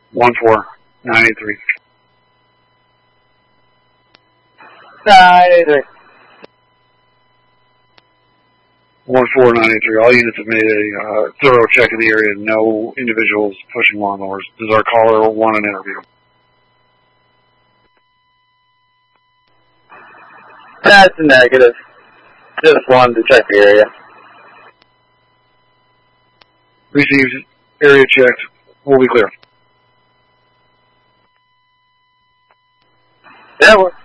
14983. 983. 14983. All units have made a thorough check of the area. No individuals pushing lawnmowers. Does our caller want an interview? That's a negative. Just wanted to check the area. Received. Area checked. We'll be clear. Yeah,